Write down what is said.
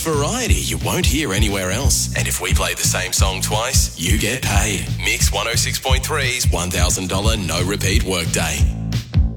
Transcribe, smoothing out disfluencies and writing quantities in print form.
variety you won't hear anywhere else. And if we play the same song twice, you get paid. Mix 106.3's $1,000 no repeat workday.